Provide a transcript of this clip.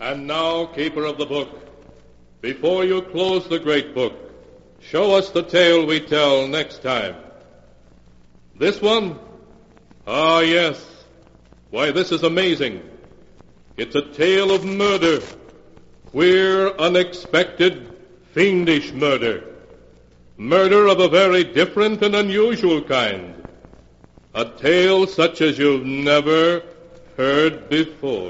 And now, keeper of the book, before you close the great book, show us the tale we tell next time. This one? Ah, yes. Why, this is amazing. It's a tale of murder. Queer, unexpected, fiendish murder. Murder of a very different and unusual kind. A tale such as you've never heard before.